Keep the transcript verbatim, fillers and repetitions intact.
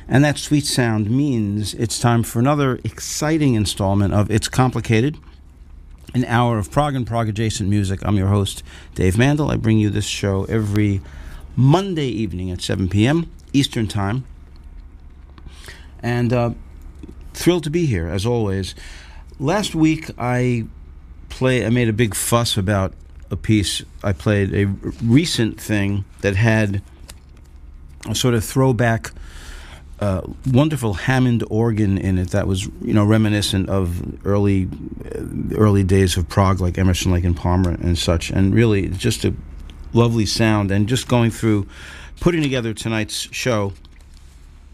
And that sweet sound means it's time for another exciting installment of It's Complicated, an hour of prog and prog-adjacent music. I'm your host, Dave Mandel. I bring you this show every Monday evening at seven p.m. Eastern Time. And uh, thrilled to be here, as always. Last week, I play. I made a big fuss about a piece. I played a recent thing that had a sort of throwback Uh, wonderful Hammond organ in it that was, you know, reminiscent of early uh, early days of prog, like Emerson, Lake and Palmer and such, and really just a lovely sound. And just going through, putting together tonight's show,